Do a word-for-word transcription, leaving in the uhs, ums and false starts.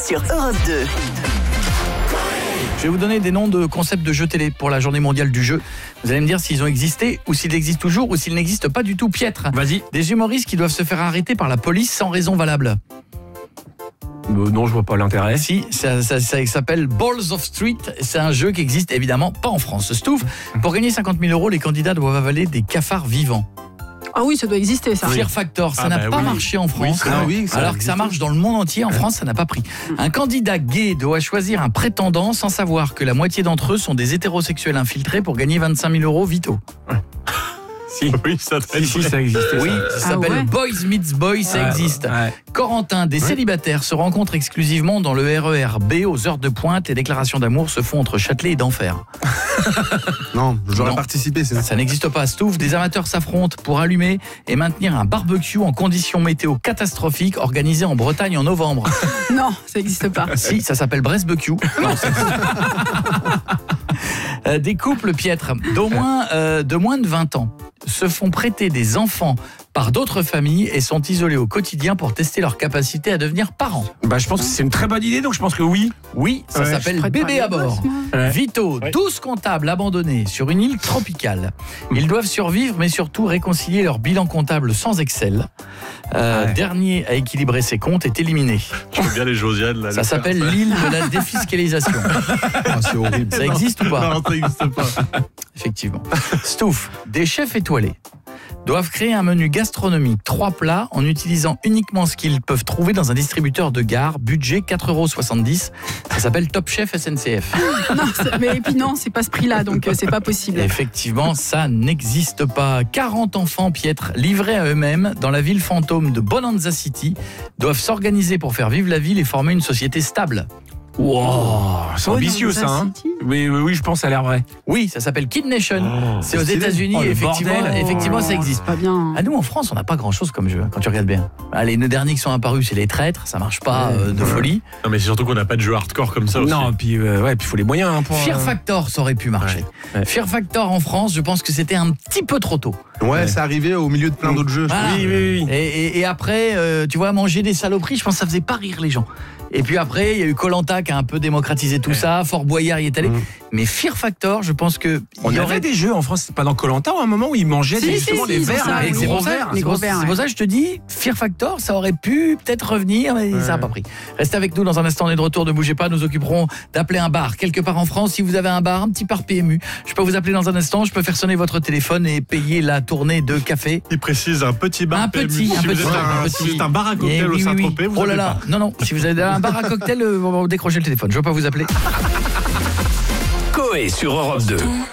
sur Europe deux. Je vais vous donner des noms de concepts de jeux télé pour la journée mondiale du jeu. Vous allez me dire s'ils ont existé ou s'ils existent toujours ou s'ils n'existent pas du tout. Piètre. Vas-y. Des humoristes qui doivent se faire arrêter par la police sans raison valable. Euh, non, je vois pas l'intérêt. Si, ça, ça, ça s'appelle Balls of Street. C'est un jeu qui existe évidemment pas en France. Stouff, pour gagner cinquante mille euros, les candidats doivent avaler des cafards vivants. Ah oui, ça doit exister ça. Fear Factor, ça Ah n'a bah pas oui. marché en France, Oui, ça, oui, ça alors que existe. ça marche dans le monde entier. En France, ça n'a pas pris. Un candidat gay doit choisir un prétendant sans savoir que la moitié d'entre eux sont des hétérosexuels infiltrés pour gagner vingt-cinq mille euros vitaux. Si, Oui, ça doit si, être si, vrai. ça existe. Oui, ça. ça s'appelle Ah ouais. Boys Meets Boys, ça Ouais, existe. ouais. Corentin, des célibataires se rencontrent exclusivement dans le R E R B aux heures de pointe et déclarations d'amour se font entre Châtelet et d'Enfer. Non, j'aurais Non. participé. C'est... Ça n'existe pas à Stouff. Des amateurs s'affrontent pour allumer et maintenir un barbecue en conditions météo catastrophiques organisé en Bretagne en novembre. Non, ça n'existe pas. Si, ça s'appelle Brest-Becue. Non, c'est- Euh, des couples piètres d'au moins, euh, de moins de vingt ans se font prêter des enfants par d'autres familles et sont isolés au quotidien pour tester leur capacité à devenir parents. Bah, je pense que c'est une très bonne idée, donc je pense que oui. Oui, ça Ouais, s'appelle Je prête Bébé pas à les bord. gosses, moi. Ouais. Vito, Ouais. douze comptables abandonnés sur une île tropicale. Ils doivent survivre, mais surtout réconcilier leur bilan comptable sans Excel. Euh, Ouais. Dernier à équilibrer ses comptes est éliminé. Je veux bien les Josiane. Là, Ça le s'appelle faire. l'île de la défiscalisation. Ah, c'est horrible. Ça existe ou pas? Non, ça n'existe pas. Effectivement. Stouff, des chefs étoilés doivent créer un menu gastronomique trois plats en utilisant uniquement ce qu'ils peuvent trouver dans un distributeur de gare, budget quatre euros soixante-dix. Ça s'appelle Top Chef S N C F. Non, c'est- mais et puis non, c'est pas ce prix-là, donc euh, c'est pas possible. Effectivement, ça n'existe pas. quarante enfants piètres livrés à eux-mêmes dans la ville fantôme de Bonanza City doivent s'organiser pour faire vivre la ville et former une société stable. Wow, c'est Oh, ambitieux dans ça. Hein. City. Oui, oui, oui, je pense que ça a l'air vrai. Oui, ça s'appelle Kid Nation. C'est aux stylé. États-Unis Oh, et le effectivement, bordel. effectivement ça existe. Pas bien. Ah, nous en France, on n'a pas grand-chose comme jeu, quand tu regardes bien. Allez, les derniers qui sont apparus, c'est les traîtres, ça marche pas euh, de folie. Non, mais c'est surtout qu'on n'a pas de jeu hardcore comme ça aussi. Non, puis euh, ouais, puis il faut les moyens hein, pour. Fear euh, Factor, ça aurait pu marcher. Ouais, ouais. Fear Factor en France, je pense que c'était un petit peu trop tôt. Ouais, c'est arrivé au milieu de plein d'autres jeux. je Ah. Oui, oui, oui. Et, et- et après, euh, tu vois, manger des saloperies, je pense que ça faisait pas rire les gens. Et puis après, il y a eu Koh-Lanta qui a un peu démocratisé tout ça, Fort Boyard y est allé. Mmh. Mais Fear Factor, je pense que On il y avait aurait des jeux en France, c'est pas dans Koh-Lanta, à un moment où ils mangeaient Si, des, si, justement si, les ils ont verres, ça, là, Et les c'est gros pour, ça, verres. les c'est gros pour- verres, c'est pour ouais. ça que je te dis, Fear Factor, ça aurait pu peut-être revenir, mais ça n'a pas pris. Restez avec nous dans un instant, on est de retour, ne bougez pas, nous occuperons d'appeler un bar quelque part en France. Si vous avez un bar, un petit bar P M U, je peux vous appeler dans un instant, je peux faire sonner votre téléphone et payer la tournée de café. Il précise un petit bar Un P M U. petit, un si petit, vous êtes un un, petit. si vous êtes un bar à cocktail Eh au oui, oui, oui. Saint-Tropez, vous Oh là avez là, pas. non, non, si vous avez un bar à cocktail, euh, on va décrocher le téléphone, je ne vais pas vous appeler. Coé sur Europe deux.